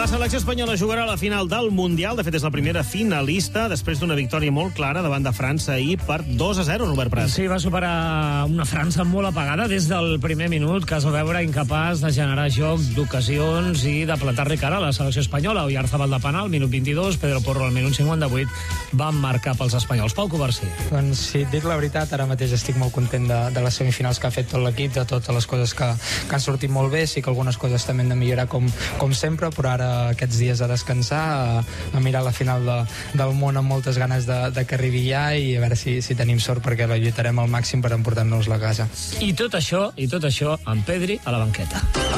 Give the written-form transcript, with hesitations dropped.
La selecció espanyola jugarà a la final del Mundial. De fet, és la primera finalista després d'una victòria molt clara davant de França ahir per 2-0, Robert Prat. Sí, va superar una França molt apagada des del primer minut, que es va veure incapaç de generar joc, d'ocasions i de plantar-li cara a la selecció espanyola. Oyarzabal de penal, minut 22, Pedro Porro al minut 58, van marcar pels espanyols. Pau Covarsí. Doncs si et dic la veritat, ara mateix estic molt content de les semifinals que ha fet tot l'equip, de totes les coses que han sortit molt bé. Sí que algunes coses també hem de millorar com sempre, però ara aquests dies a descansar, a mirar la final del món amb moltes ganes de que arribi ja i a veure si tenim sort, perquè la lluitarem al màxim per emportar-nos la casa. I tot això amb Pedri a la banqueta.